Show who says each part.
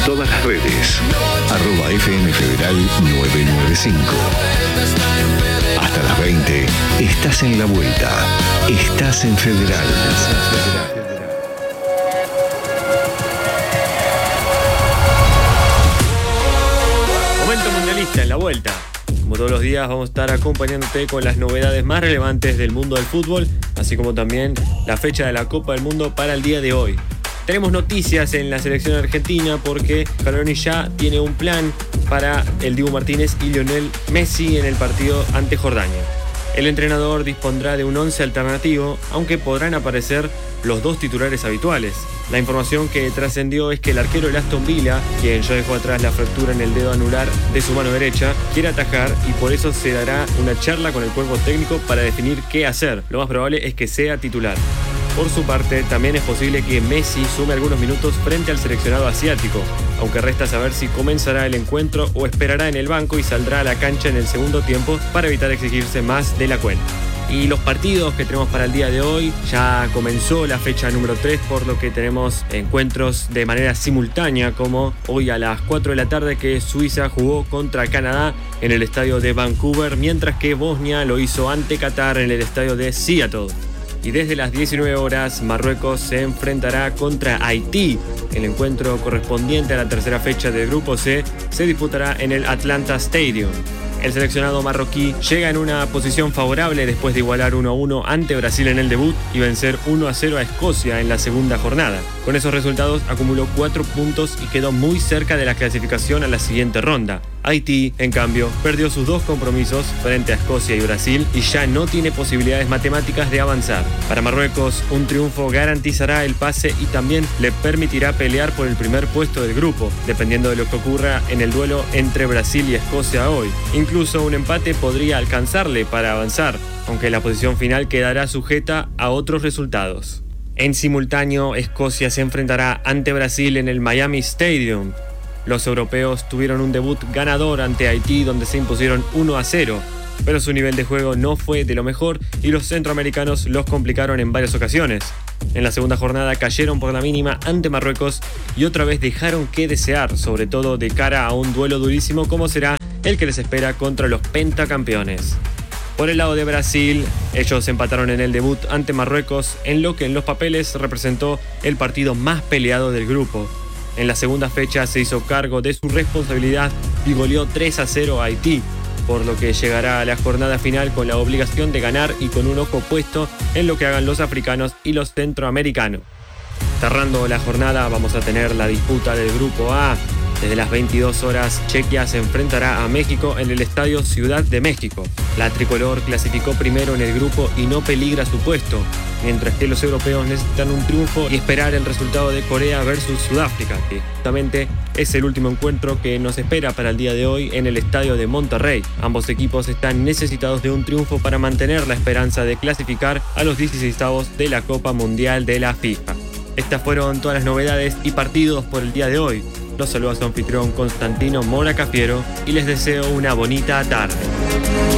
Speaker 1: todas las redes. @FM Federal 995. Hasta las 20, estás en la vuelta. Estás en Federal.
Speaker 2: Momento mundialista en la vuelta. Como todos los días vamos a estar acompañándote con las novedades más relevantes del mundo del fútbol, así como también la fecha de la Copa del Mundo para el día de hoy. Tenemos noticias en la selección argentina porque Scaloni ya tiene un plan para el Dibu Martínez y Lionel Messi en el partido ante Jordania. El entrenador dispondrá de un 11 alternativo, aunque podrán aparecer los dos titulares habituales. La información que trascendió es que el arquero del Aston Villa, quien ya dejó atrás la fractura en el dedo anular de su mano derecha, quiere atajar y por eso se dará una charla con el cuerpo técnico para definir qué hacer. Lo más probable es que sea titular. Por su parte, también es posible que Messi sume algunos minutos frente al seleccionado asiático, aunque resta saber si comenzará el encuentro o esperará en el banco y saldrá a la cancha en el segundo tiempo para evitar exigirse más de la cuenta. Y los partidos que tenemos para el día de hoy, ya comenzó la fecha número 3, por lo que tenemos encuentros de manera simultánea, como hoy a las 4 de la tarde que Suiza jugó contra Canadá en el estadio de Vancouver, mientras que Bosnia lo hizo ante Qatar en el estadio de Seattle. Y desde las 19 horas, Marruecos se enfrentará contra Haití. El encuentro correspondiente a la tercera fecha del Grupo C se disputará en el Atlanta Stadium. El seleccionado marroquí llega en una posición favorable después de igualar 1-1 ante Brasil en el debut y vencer 1-0 a Escocia en la segunda jornada. Con esos resultados acumuló 4 puntos y quedó muy cerca de la clasificación a la siguiente ronda. Haití, en cambio, perdió sus 2 compromisos frente a Escocia y Brasil y ya no tiene posibilidades matemáticas de avanzar. Para Marruecos, un triunfo garantizará el pase y también le permitirá pelear por el primer puesto del grupo, dependiendo de lo que ocurra en el duelo entre Brasil y Escocia hoy. Incluso un empate podría alcanzarle para avanzar, aunque la posición final quedará sujeta a otros resultados. En simultáneo, Escocia se enfrentará ante Brasil en el Miami Stadium. Los europeos tuvieron un debut ganador ante Haití, donde se impusieron 1-0, pero su nivel de juego no fue de lo mejor y los centroamericanos los complicaron en varias ocasiones. En la segunda jornada cayeron por la mínima ante Marruecos y otra vez dejaron que desear, sobre todo de cara a un duelo durísimo como será el que les espera contra los pentacampeones. Por el lado de Brasil, ellos empataron en el debut ante Marruecos, en lo que en los papeles representó el partido más peleado del grupo. En la segunda fecha se hizo cargo de su responsabilidad y goleó 3-0 a Haití, por lo que llegará a la jornada final con la obligación de ganar y con un ojo puesto en lo que hagan los africanos y los centroamericanos. Cerrando la jornada vamos a tener la disputa del Grupo A. Desde las 22 horas, Chequia se enfrentará a México en el Estadio Ciudad de México. La tricolor clasificó primero en el grupo y no peligra su puesto, mientras que los europeos necesitan un triunfo y esperar el resultado de Corea versus Sudáfrica, que justamente es el último encuentro que nos espera para el día de hoy en el Estadio de Monterrey. Ambos equipos están necesitados de un triunfo para mantener la esperanza de clasificar a los 16avos de la Copa Mundial de la FIFA. Estas fueron todas las novedades y partidos por el día de hoy. Los saluda su anfitrión Constantino Mora Cafiero y les deseo una bonita tarde.